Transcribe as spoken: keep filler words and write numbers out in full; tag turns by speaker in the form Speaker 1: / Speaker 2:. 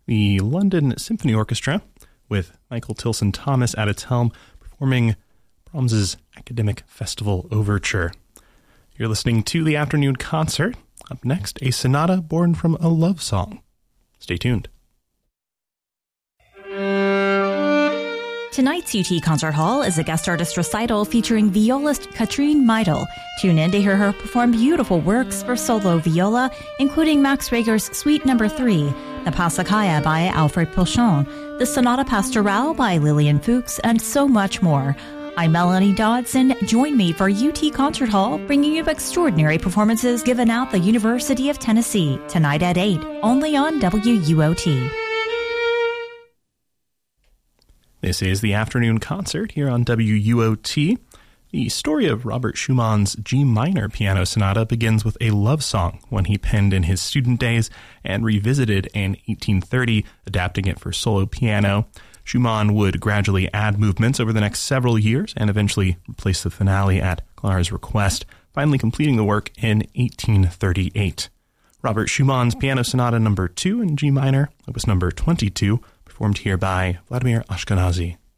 Speaker 1: the London Symphony Orchestra, with Michael Tilson Thomas at its helm, performing Brahms's Academic Festival Overture. You're listening to the Afternoon Concert. Up next, a sonata born from a love song. Stay tuned.
Speaker 2: Tonight's U T Concert Hall is a guest artist recital featuring violist Katrine Meidel. Tune in to hear her perform beautiful works for solo viola, including Max Reger's Suite Number three, the Passacaglia by Alfred Pilchon, the Sonata Pastorale by Lillian Fuchs, and so much more. I'm Melanie Dodson. Join me for U T Concert Hall, bringing you extraordinary performances given out the University of Tennessee, tonight at eight, only on W U O T.
Speaker 1: This is the Afternoon Concert here on W U O T. The story of Robert Schumann's G minor piano sonata begins with a love song, one he penned in his student days and revisited in eighteen thirty, adapting it for solo piano. Schumann would gradually add movements over the next several years and eventually replace the finale at Clara's request, finally completing the work in eighteen thirty-eight. Robert Schumann's Piano Sonata Number two in G minor, opus number twenty-two, performed here by Vladimir Ashkenazy.